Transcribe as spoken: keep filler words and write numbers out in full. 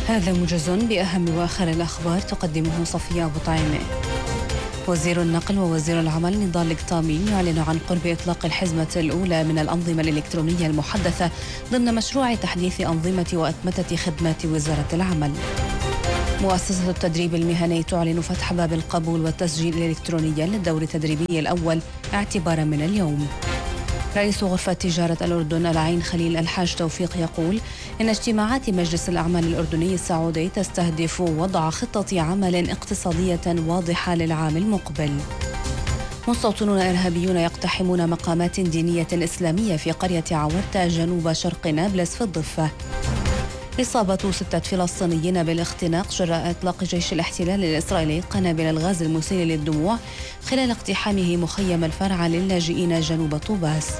هذا موجز بأهم وآخر الأخبار تقدمه صفية أبو طعيمة. وزير النقل ووزير العمل نضال القطامي يعلن عن قرب إطلاق الحزمة الأولى من الأنظمة الإلكترونية المحدثة ضمن مشروع تحديث أنظمة وأتمتة خدمات وزارة العمل. مؤسسة التدريب المهني تعلن فتح باب القبول والتسجيل الإلكترونيا للدور التدريبي الأول اعتبارا من اليوم. رئيس غرفة تجارة الأردن العين خليل الحاج توفيق يقول إن اجتماعات مجلس الأعمال الأردني السعودي تستهدف وضع خطة عمل اقتصادية واضحة للعام المقبل. مستوطنون إرهابيون يقتحمون مقامات دينية إسلامية في قرية عورتة جنوب شرق نابلس في الضفة. إصابة ستة فلسطينيين بالاختناق جراء إطلاق جيش الاحتلال الإسرائيلي قنابل الغاز المسيل للدموع خلال اقتحامه مخيم الفرع للاجئين جنوب طوباس.